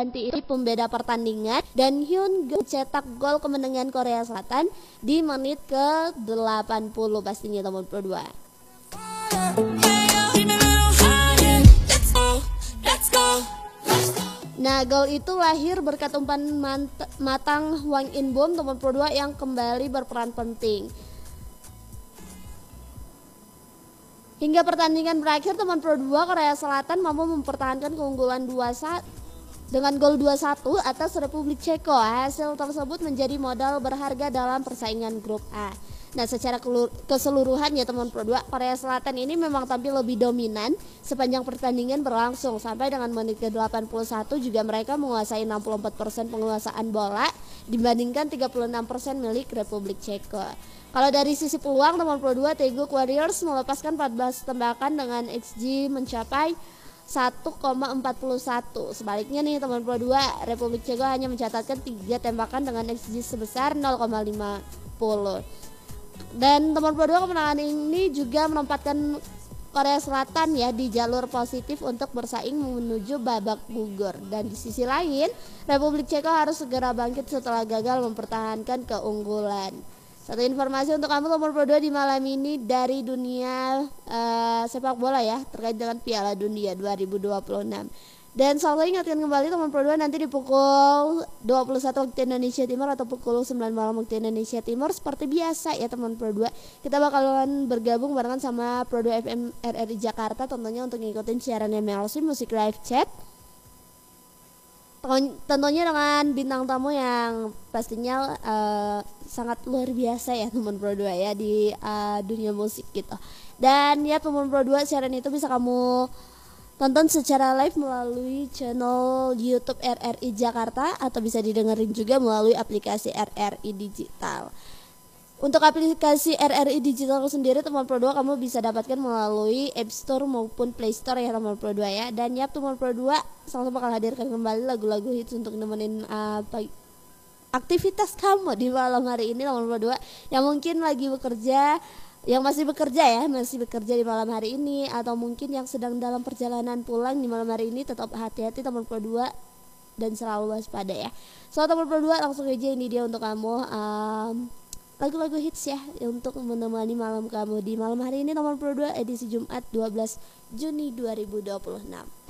pengganti itu pembeda pertandingan, dan Hyun cetak gol kemenangan Korea Selatan di menit ke-80 pastinya teman berdua. Nah, gol itu lahir berkat umpan matang Hwang In-bom teman berdua yang kembali berperan penting. Hingga pertandingan berakhir teman berdua, Korea Selatan mampu mempertahankan keunggulan 2-1 dengan gol 2-1 atas Republik Ceko. Hasil tersebut menjadi modal berharga dalam persaingan grup A. Nah, secara keseluruhan ya teman berdua, Korea Selatan ini memang tampil lebih dominan sepanjang pertandingan berlangsung. Sampai dengan menit ke-81 juga mereka menguasai 64% penguasaan bola dibandingkan 36% milik Republik Ceko. Kalau dari sisi peluang teman berdua, Taeguk Warriors melepaskan 14 tembakan dengan XG mencapai 1,41. Sebaliknya nih teman berdua, Republik Ceko hanya mencatatkan 3 tembakan dengan XG sebesar 0,50. Dan teman berdua, kemenangan ini juga menempatkan Korea Selatan ya di jalur positif untuk bersaing menuju babak gugur. Dan di sisi lain, Republik Ceko harus segera bangkit setelah gagal mempertahankan keunggulan. Satu informasi untuk kamu teman berdua di malam ini dari dunia sepak bola ya, terkait dengan Piala Dunia 2026. Dan selalu ingatkan kembali teman berdua, nanti di pukul 21 waktu Indonesia Timur atau pukul 9 malam waktu Indonesia Timur, seperti biasa ya teman berdua, kita bakalan bergabung barengan sama Pro 2 FM RRI Jakarta tentunya untuk ngikutin siaran MLC Musik Live Chat. Tentunya dengan bintang tamu yang pastinya sangat luar biasa ya teman berdua ya di dunia musik gitu. Dan ya teman berdua, siaran itu bisa kamu tonton secara live melalui channel YouTube RRI Jakarta atau bisa didengerin juga melalui aplikasi RRI Digital. Untuk aplikasi RRI Digital sendiri teman berdua kamu bisa dapatkan melalui App Store maupun Play Store ya teman berdua ya. Dan ya teman berdua, selalu bakal hadirkan kembali lagu-lagu hits untuk nemenin aktivitas kamu di malam hari ini teman berdua yang mungkin lagi bekerja, yang masih bekerja di malam hari ini, atau mungkin yang sedang dalam perjalanan pulang di malam hari ini. Tetap hati-hati teman berdua dan selalu waspada ya. So teman berdua, langsung aja ini dia untuk kamu lagu-lagu hits ya untuk menemani malam kamu di malam hari ini teman berdua, edisi Jumat 12 Juni 2026.